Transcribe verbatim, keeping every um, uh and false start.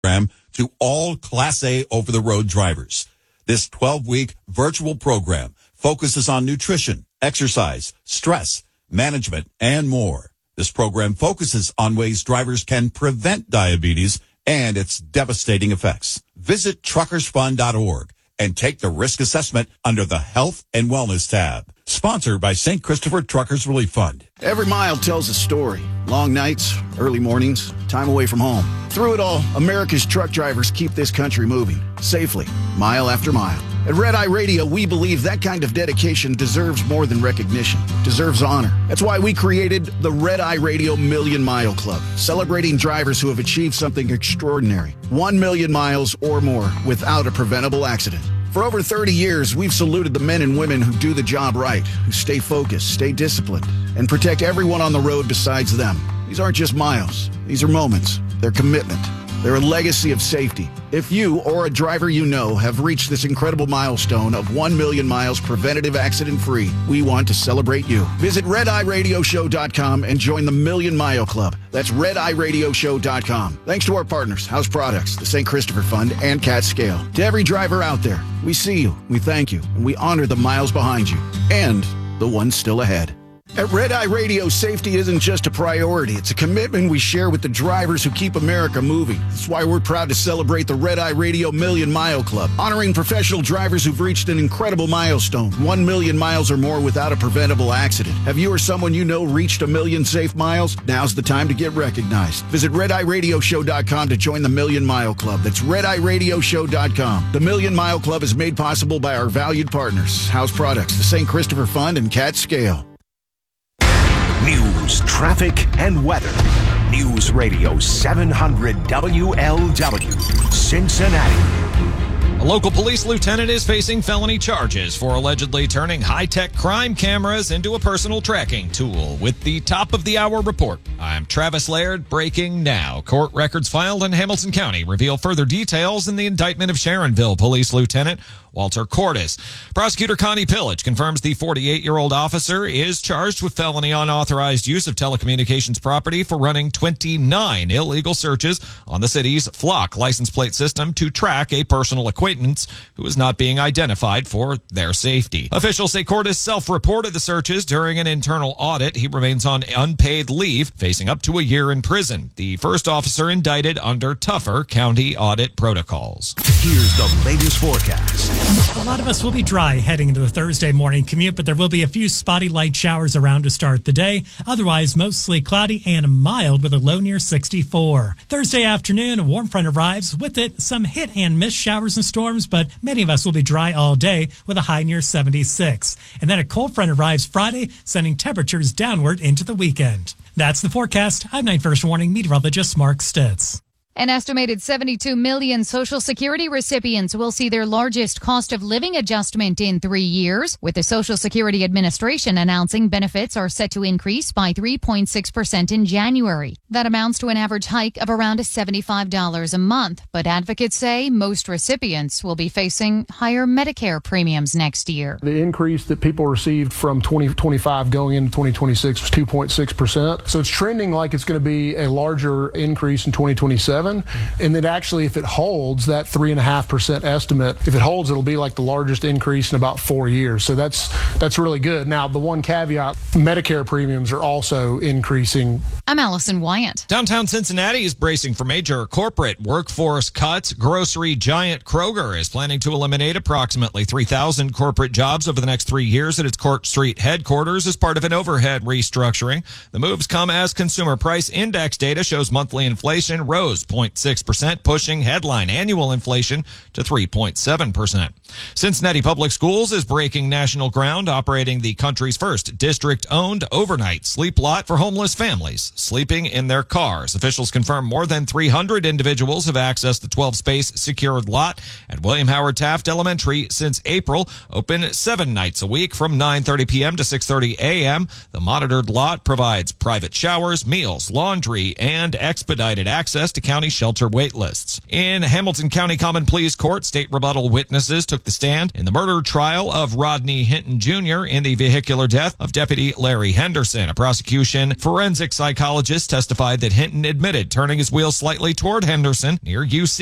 program to all Class A over-the-road drivers. This twelve-week virtual program focuses on nutrition, exercise, stress, management, and more. This program focuses on ways drivers can prevent diabetes and its devastating effects. Visit truckers fund dot org and take the risk assessment under the Health and Wellness tab. Sponsored by Saint Christopher Truckers Relief Fund. Every mile tells a story. Long nights, early mornings, time away from home. Through it all, America's truck drivers keep this country moving, safely, mile after mile. At Red Eye Radio, we believe that kind of dedication deserves more than recognition, deserves honor. That's why we created the Red Eye Radio Million Mile Club, celebrating drivers who have achieved something extraordinary. One million miles or more without a preventable accident. For over thirty years, we've saluted the men and women who do the job right, who stay focused, stay disciplined, and protect everyone on the road besides them. These aren't just miles. These are moments. They're commitment. They're a legacy of safety. If you or a driver you know have reached this incredible milestone of one million miles preventative accident-free, we want to celebrate you. Visit red eye radio show dot com and join the Million Mile Club. That's red eye radio show dot com. Thanks to our partners, House Products, the Saint Christopher Fund, and Cat Scale. To every driver out there, we see you, we thank you, and we honor the miles behind you and the ones still ahead. At Red Eye Radio, safety isn't just a priority. It's a commitment we share with the drivers who keep America moving. That's why we're proud to celebrate the Red Eye Radio Million Mile Club, honoring professional drivers who've reached an incredible milestone, one million miles or more without a preventable accident. Have you or someone you know reached a million safe miles? Now's the time to get recognized. Visit red eye radio show dot com to join the Million Mile Club. That's red eye radio show dot com. The Million Mile Club is made possible by our valued partners, House Products, the Saint Christopher Fund, and Cat Scale. News, traffic, and weather. News Radio seven hundred W L W, Cincinnati. A local police lieutenant is facing felony charges for allegedly turning high-tech crime cameras into a personal tracking tool. With the top of the hour report, I'm Travis Laird, breaking now. Court records filed in Hamilton County reveal further details in the indictment of Sharonville Police Lieutenant Walter Cordes. Prosecutor Connie Pillage confirms the forty-eight-year-old officer is charged with felony unauthorized use of telecommunications property for running twenty-nine illegal searches on the city's Flock license plate system to track a personal acquaintance who is not being identified for their safety. Officials say Cordes self-reported the searches during an internal audit. He remains on unpaid leave, facing up to a year in prison. The first officer indicted under tougher county audit protocols. Here's the latest forecast. A lot of us will be dry heading into the Thursday morning commute, but there will be a few spotty light showers around to start the day. Otherwise, mostly cloudy and mild with a low near sixty-four. Thursday afternoon, a warm front arrives. With it, some hit and miss showers and storms, but many of us will be dry all day with a high near seventy-six. And then a cold front arrives Friday, sending temperatures downward into the weekend. That's the forecast. I'm Night First Warning meteorologist Mark Stitz. An estimated seventy-two million Social Security recipients will see their largest cost of living adjustment in three years, with the Social Security Administration announcing benefits are set to increase by three point six percent in January. That amounts to an average hike of around seventy-five dollars a month, but advocates say most recipients will be facing higher Medicare premiums next year. The increase that people received from twenty twenty-five going into twenty twenty-six was two point six percent. So it's trending like it's going to be a larger increase in twenty twenty-seven. And then actually, if it holds that three and a half percent estimate, if it holds, it'll be like the largest increase in about four years. So that's that's really good. Now, the one caveat, Medicare premiums are also increasing. I'm Allison Wyatt. Downtown Cincinnati is bracing for major corporate workforce cuts. Grocery giant Kroger is planning to eliminate approximately three thousand corporate jobs over the next three years at its Court Street headquarters as part of an overhead restructuring. The moves come as consumer price index data shows monthly inflation rose zero point six percent, pushing headline annual inflation to three point seven percent. Cincinnati Public Schools is breaking national ground, operating the country's first district-owned overnight sleep lot for homeless families sleeping in their cars. Officials confirm more than three hundred individuals have accessed the twelve-space secured lot at William Howard Taft Elementary since April, open seven nights a week from nine thirty p.m. to six thirty a.m. The monitored lot provides private showers, meals, laundry, and expedited access to county County shelter wait lists. In Hamilton County Common Pleas Court, state rebuttal witnesses took the stand in the murder trial of Rodney Hinton Junior in the vehicular death of Deputy Larry Henderson. A prosecution forensic psychologist testified that Hinton admitted turning his wheel slightly toward Henderson near U C